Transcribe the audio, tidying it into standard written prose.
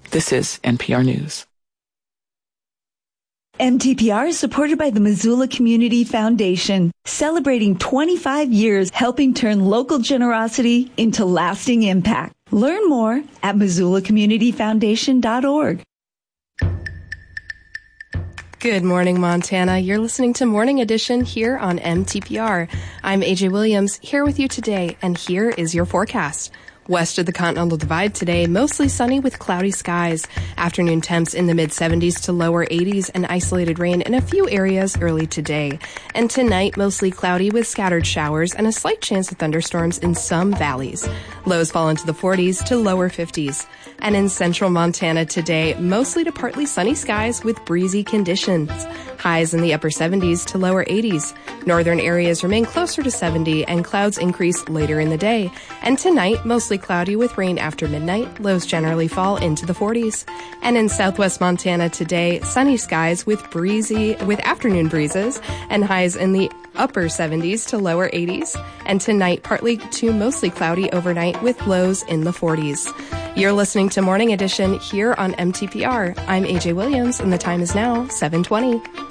This is NPR News. MTPR is supported by the Missoula Community Foundation, celebrating 25 years helping turn local generosity into lasting impact. Learn more at MissoulaCommunityFoundation.org. Good morning, Montana. You're listening to Morning Edition here on MTPR. I'm AJ Williams, here with you today, and here is your forecast. West of the Continental Divide today, mostly sunny with cloudy skies. Afternoon temps in the mid-70s to lower 80s and isolated rain in a few areas early today. And tonight, mostly cloudy with scattered showers and a slight chance of thunderstorms in some valleys. Lows fall into the 40s to lower 50s. And in central Montana today, mostly to partly sunny skies with breezy conditions. Highs in the upper 70s to lower 80s. Northern areas remain closer to 70 and clouds increase later in the day. And tonight, mostly cloudy with rain after midnight. Lows generally fall into the 40s. And in southwest Montana today, sunny skies with afternoon breezes and highs in the upper 70s to lower 80s. And tonight, partly to mostly cloudy overnight with lows in the 40s. You're listening to Morning Edition here on MTPR. I'm AJ Williams, and the time is now 7:20.